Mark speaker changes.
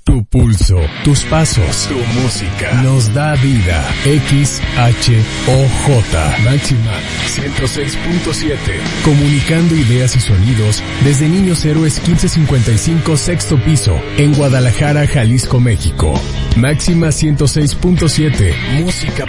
Speaker 1: Tu pulso, tus pasos, tu música nos da vida. XHOJ Máxima 106.7. Comunicando ideas y sonidos desde Niños Héroes 1555 sexto piso en Guadalajara, Jalisco, México. Máxima 106.7. Música